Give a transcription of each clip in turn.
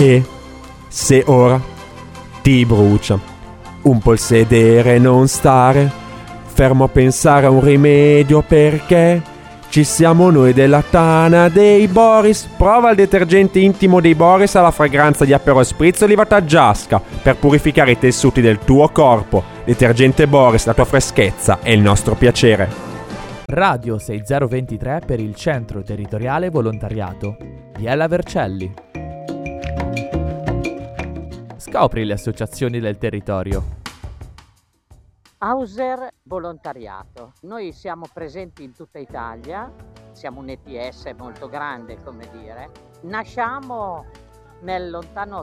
E se ora ti brucia un po' il sedere e non stare fermo a pensare a un rimedio, perché ci siamo noi della Tana dei Boris. Prova il detergente intimo dei Boris alla fragranza di Aperol Spritz e oliva taggiasca per purificare i tessuti del tuo corpo. Detergente Boris, la tua freschezza è il nostro piacere. Radio 6023 per il Centro Territoriale Volontariato Biella Vercelli. Scopri le associazioni del territorio. Hauser Volontariato. Noi siamo presenti in tutta Italia, siamo un ETS molto grande, come dire. Nasciamo nel lontano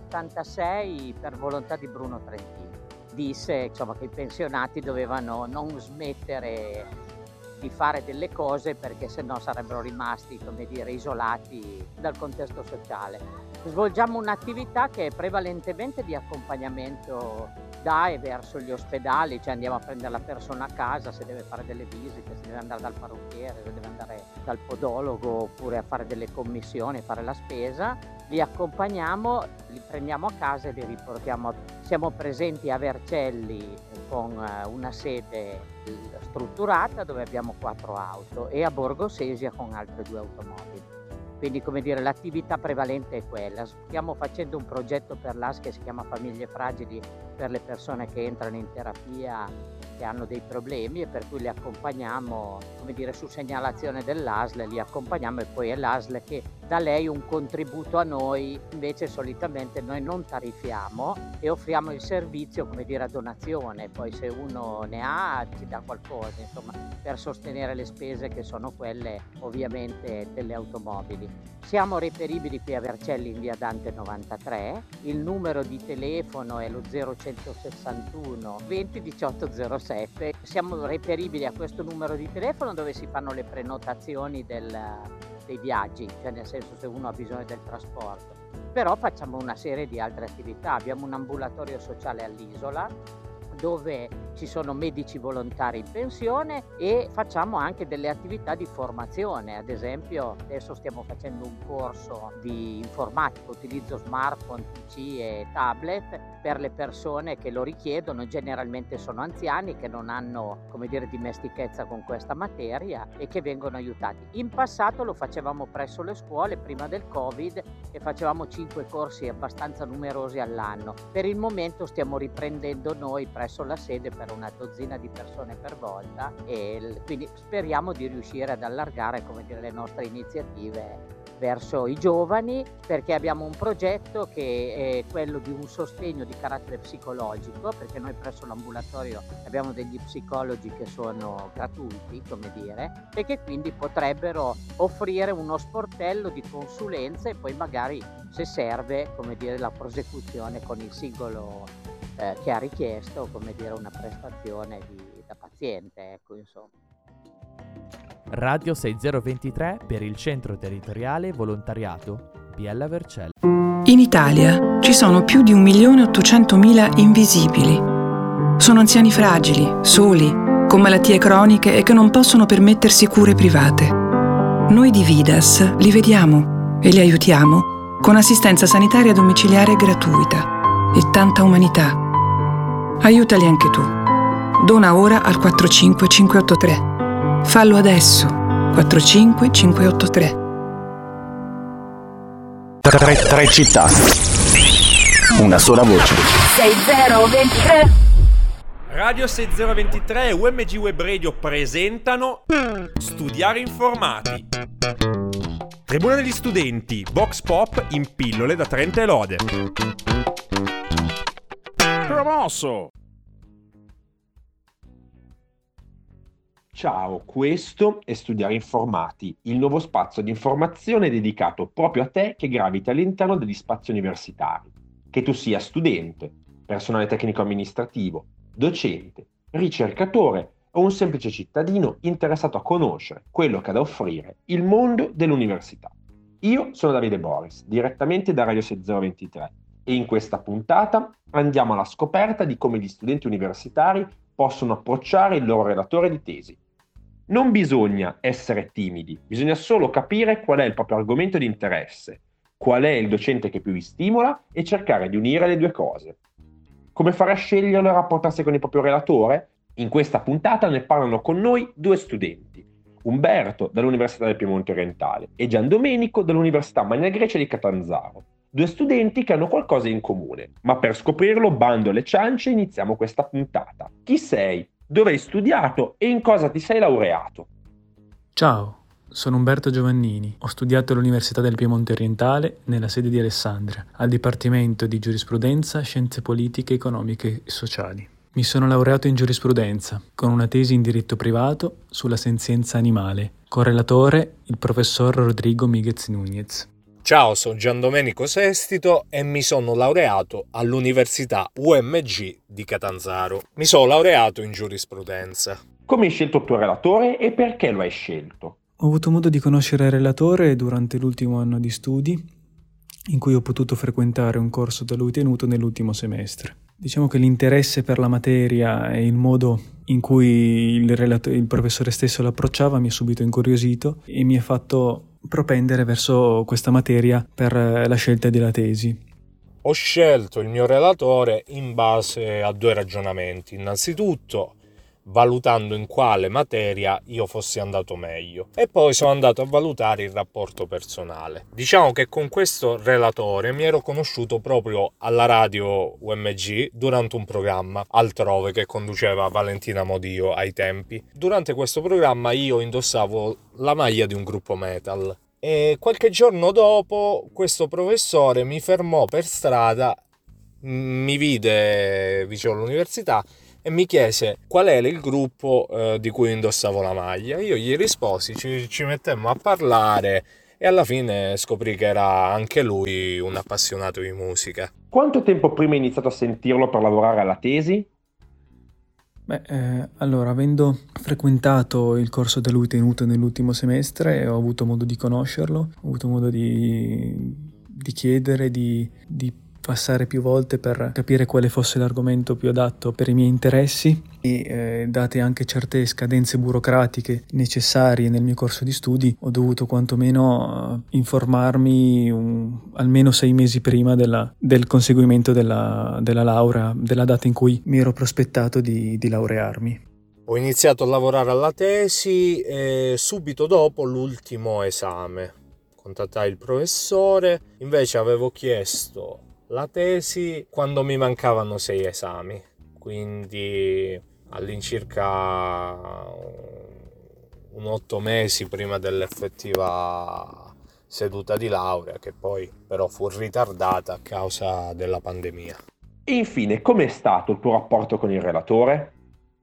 86 per volontà di Bruno Trentin. Disse insomma che i pensionati dovevano non smettere di fare delle cose perché sennò sarebbero rimasti, come dire, isolati dal contesto sociale. Svolgiamo un'attività che è prevalentemente di accompagnamento da e verso gli ospedali, cioè andiamo a prendere la persona a casa se deve fare delle visite, se deve andare dal parrucchiere, se deve andare dal podologo oppure a fare delle commissioni, fare la spesa. Li accompagniamo, li prendiamo a casa e li riportiamo. Siamo presenti a Vercelli con una sede strutturata dove abbiamo 4 auto e a Borgo Sesia con altre 2 automobili. Quindi, come dire, l'attività prevalente è quella. Stiamo facendo un progetto per l'AS che si chiama Famiglie Fragili, per le persone che entrano in terapia che hanno dei problemi, e per cui li accompagniamo, come dire, su segnalazione dell'ASL, li accompagniamo e poi è l'ASL che dà lei un contributo a noi. Invece solitamente noi non tariffiamo e offriamo il servizio, come dire, a donazione, poi se uno ne ha ci dà qualcosa, insomma, per sostenere le spese che sono quelle ovviamente delle automobili. Siamo reperibili qui a Vercelli in via Dante 93, il numero di telefono è lo 0161 20 18 07. Siamo reperibili a questo numero di telefono dove si fanno le prenotazioni dei viaggi, cioè nel senso se uno ha bisogno del trasporto. Però facciamo una serie di altre attività, abbiamo un ambulatorio sociale all'Isola dove ci sono medici volontari in pensione e facciamo anche delle attività di formazione. Ad esempio adesso stiamo facendo un corso di informatica, utilizzo smartphone, PC e tablet per le persone che lo richiedono. Generalmente sono anziani che non hanno, come dire, dimestichezza con questa materia e che vengono aiutati. In passato lo facevamo presso le scuole prima del Covid e facevamo 5 corsi abbastanza numerosi all'anno. Per il momento stiamo riprendendo noi presso la sede per una dozzina di persone per volta e quindi speriamo di riuscire ad allargare, come dire, le nostre iniziative verso i giovani, perché abbiamo un progetto che è quello di un sostegno di carattere psicologico, perché noi presso l'ambulatorio abbiamo degli psicologi che sono gratuiti, come dire, e che quindi potrebbero offrire uno sportello di consulenza e poi magari, se serve, come dire, la prosecuzione con il singolo che ha richiesto, come dire, una prestazione da paziente, ecco, insomma. Radio 6023 per il Centro Territoriale Volontariato Biella Vercelli. In Italia ci sono più di 1.800.000 invisibili. Sono anziani fragili, soli, con malattie croniche e che non possono permettersi cure private. Noi di Vidas li vediamo e li aiutiamo con assistenza sanitaria domiciliare gratuita e tanta umanità. Aiutali anche tu. Dona ora al 45583. Fallo adesso. 45583. Tre città. Una sola voce. 6023. Radio 6023 e UMG Web Radio presentano Studiare Informati. Tribuna degli studenti, Vox Pop in pillole da Trento e Lode. Promosso! Ciao, questo è Studiare Informati, il nuovo spazio di informazione dedicato proprio a te che graviti all'interno degli spazi universitari. Che tu sia studente, personale tecnico amministrativo, docente, ricercatore o un semplice cittadino interessato a conoscere quello che ha da offrire il mondo dell'università. Io sono Davide Boris, direttamente da Radio 6023, e in questa puntata andiamo alla scoperta di come gli studenti universitari possono approcciare il loro relatore di tesi. Non bisogna essere timidi, bisogna solo capire qual è il proprio argomento di interesse qual è il docente che più vi stimola e cercare di unire le due cose. Come fare a sceglierlo e rapportarsi con il proprio relatore? In questa puntata ne parlano con noi due studenti, Umberto dall'Università del Piemonte Orientale e Gian Domenico dall'Università Magna Grecia di Catanzaro. Due studenti che hanno qualcosa in comune, ma per scoprirlo, bando alle ciance, iniziamo questa puntata. Chi sei? Dove hai studiato e in cosa ti sei laureato? Ciao, sono Umberto Giovannini, ho studiato all'Università del Piemonte Orientale nella sede di Alessandria, al Dipartimento di Giurisprudenza, Scienze Politiche, Economiche e Sociali. Mi sono laureato in giurisprudenza, con una tesi in diritto privato sulla senzienza animale, con relatore il professor Rodrigo Míguez Núñez. Ciao, sono Gian Domenico Sestito e mi sono laureato all'Università UMG di Catanzaro. Mi sono laureato in giurisprudenza. Come hai scelto il tuo relatore e perché lo hai scelto? Ho avuto modo di conoscere il relatore durante l'ultimo anno di studi, in cui ho potuto frequentare un corso da lui tenuto nell'ultimo semestre. Diciamo che l'interesse per la materia e il modo in cui il professore stesso l'approcciava mi ha subito incuriosito e mi ha fatto propendere verso questa materia per la scelta della tesi. Ho scelto il mio relatore in base a due ragionamenti. Innanzitutto, valutando in quale materia io fossi andato meglio, e poi sono andato a valutare il rapporto personale. Diciamo che con questo relatore mi ero conosciuto proprio alla radio UMG durante un programma altrove che conduceva Valentina Modio ai tempi. Durante questo programma io indossavo la maglia di un gruppo metal e qualche giorno dopo questo professore mi fermò per strada, mi vide vicino all'università e mi chiese qual era il gruppo di cui indossavo la maglia. Io gli risposi, ci mettemmo a parlare e alla fine scoprì che era anche lui un appassionato di musica. Quanto tempo prima hai iniziato a sentirlo per lavorare alla tesi? Allora, avendo frequentato il corso da lui tenuto nell'ultimo semestre, ho avuto modo di conoscerlo, ho avuto modo di chiedere, di passare più volte per capire quale fosse l'argomento più adatto per i miei interessi e date anche certe scadenze burocratiche necessarie nel mio corso di studi, ho dovuto quantomeno informarmi almeno 6 mesi prima del conseguimento della laurea, della data in cui mi ero prospettato di laurearmi. Ho iniziato a lavorare alla tesi e subito dopo l'ultimo esame contattai il professore, invece avevo chiesto la tesi quando mi mancavano 6 esami, quindi all'incirca un 8 mesi prima dell'effettiva seduta di laurea, che poi però fu ritardata a causa della pandemia. E infine, com'è stato il tuo rapporto con il relatore?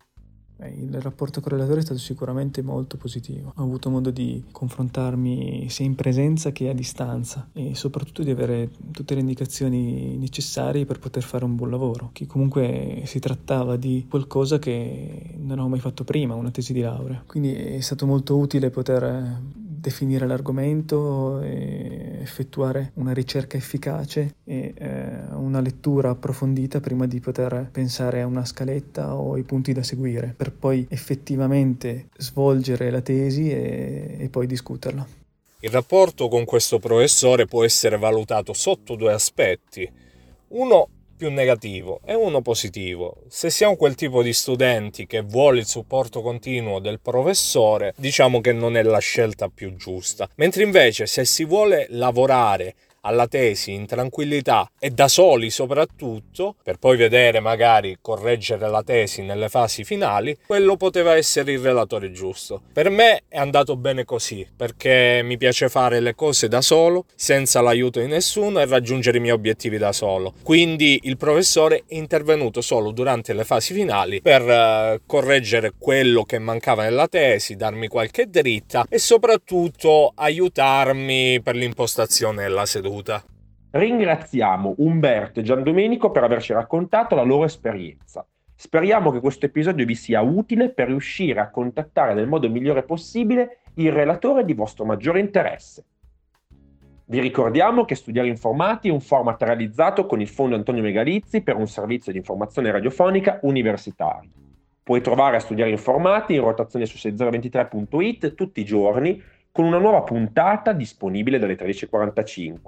Il rapporto con il relatore è stato sicuramente molto positivo. Ho avuto modo di confrontarmi sia in presenza che a distanza e soprattutto di avere tutte le indicazioni necessarie per poter fare un buon lavoro, che comunque si trattava di qualcosa che non avevo mai fatto prima, una tesi di laurea. Quindi è stato molto utile poter definire l'argomento e effettuare una ricerca efficace e una lettura approfondita prima di poter pensare a una scaletta o ai punti da seguire, per poi effettivamente svolgere la tesi e poi discuterla. Il rapporto con questo professore può essere valutato sotto 2 aspetti, uno più negativo e uno positivo. Se siamo quel tipo di studenti che vuole il supporto continuo del professore, diciamo che non è la scelta più giusta, mentre invece se si vuole lavorare alla tesi in tranquillità e da soli soprattutto, per poi vedere magari correggere la tesi nelle fasi finali, quello poteva essere il relatore giusto. Per me è andato bene così, perché mi piace fare le cose da solo, senza l'aiuto di nessuno, e raggiungere i miei obiettivi da solo. Quindi il professore è intervenuto solo durante le fasi finali per correggere quello che mancava nella tesi, darmi qualche dritta e soprattutto aiutarmi per l'impostazione della seduta. Ringraziamo Umberto e Gian Domenico per averci raccontato la loro esperienza. Speriamo che questo episodio vi sia utile per riuscire a contattare nel modo migliore possibile il relatore di vostro maggiore interesse. Vi ricordiamo che Studiare Informati è un format realizzato con il Fondo Antonio Megalizzi per un servizio di informazione radiofonica universitario. Puoi trovare Studiare Informati in rotazione su 6023.it tutti i giorni, con una nuova puntata disponibile dalle 13:45.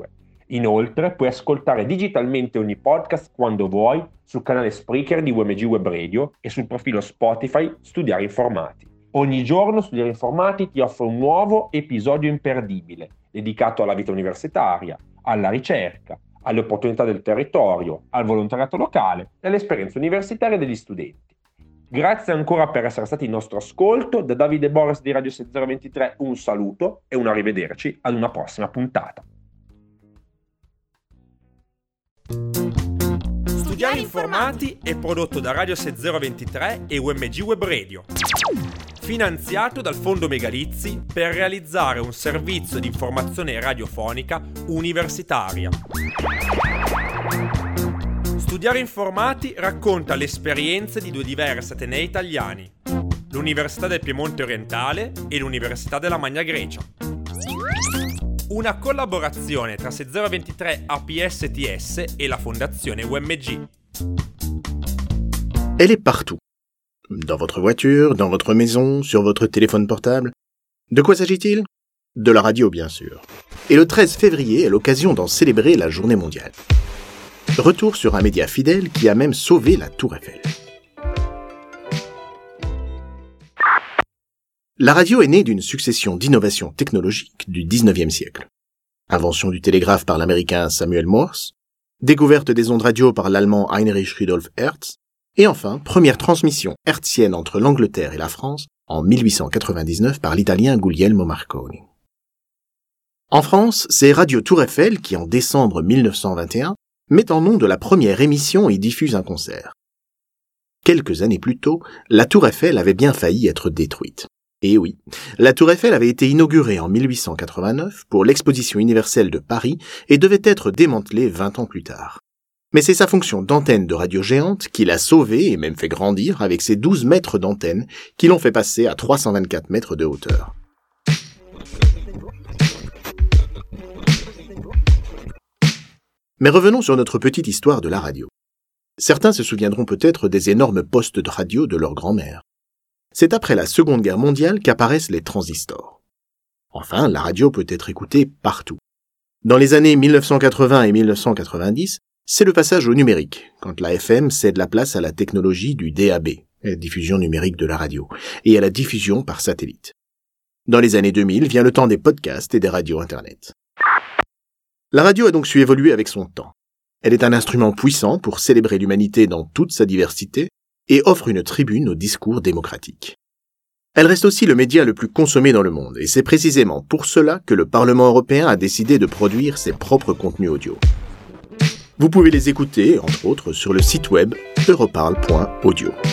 Inoltre puoi ascoltare digitalmente ogni podcast quando vuoi sul canale Spreaker di UMG Web Radio e sul profilo Spotify Studiare Informati. Ogni giorno Studiare Informati ti offre un nuovo episodio imperdibile dedicato alla vita universitaria, alla ricerca, alle opportunità del territorio, al volontariato locale e alle esperienze universitarie degli studenti. Grazie ancora per essere stati in nostro ascolto. Da Davide Boris di Radio 6023 un saluto e un arrivederci ad una prossima puntata. Studiare Informati è prodotto da Radio 6023 e UMG Web Radio, finanziato dal Fondo Megalizzi per realizzare un servizio di informazione radiofonica universitaria. Studiare Informati racconta le esperienze di due diversi atenei italiani, l'Università del Piemonte Orientale e l'Università della Magna Grecia. Una collaborazione tra 6023 APSTS et la Fondazione UMG. Elle est partout. Dans votre voiture, dans votre maison, sur votre téléphone portable. De quoi s'agit-il ? De la radio, bien sûr. Et le 13 février est l'occasion d'en célébrer la journée mondiale. Retour sur un média fidèle qui a même sauvé la Tour Eiffel. La radio est née d'une succession d'innovations technologiques du 19e siècle. Invention du télégraphe par l'américain Samuel Morse, découverte des ondes radio par l'allemand Heinrich Rudolf Hertz, et enfin, première transmission hertzienne entre l'Angleterre et la France en 1899 par l'italien Guglielmo Marconi. En France, c'est Radio Tour Eiffel qui, en décembre 1921, met en nom de la première émission et diffuse un concert. Quelques années plus tôt, la Tour Eiffel avait bien failli être détruite. Et oui, la Tour Eiffel avait été inaugurée en 1889 pour l'Exposition universelle de Paris et devait être démantelée 20 ans plus tard. Mais c'est sa fonction d'antenne de radio géante qui l'a sauvée et même fait grandir avec ses 12 mètres d'antenne qui l'ont fait passer à 324 mètres de hauteur. Mais revenons sur notre petite histoire de la radio. Certains se souviendront peut-être des énormes postes de radio de leur grand-mère. C'est après la Seconde Guerre mondiale qu'apparaissent les transistors. Enfin, la radio peut être écoutée partout. Dans les années 1980 et 1990, c'est le passage au numérique, quand la FM cède la place à la technologie du DAB, la diffusion numérique de la radio, et à la diffusion par satellite. Dans les années 2000 vient le temps des podcasts et des radios Internet. La radio a donc su évoluer avec son temps. Elle est un instrument puissant pour célébrer l'humanité dans toute sa diversité, et offre une tribune au discours démocratique. Elle reste aussi le média le plus consommé dans le monde, et c'est précisément pour cela que le Parlement européen a décidé de produire ses propres contenus audio. Vous pouvez les écouter, entre autres, sur le site web europarle.audio.